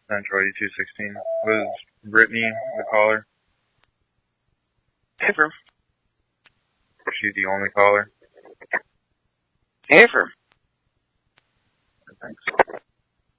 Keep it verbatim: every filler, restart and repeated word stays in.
Central eighty-two sixteen. Was Brittany the caller? Affirm. Was she the only caller? Affirm. Thanks.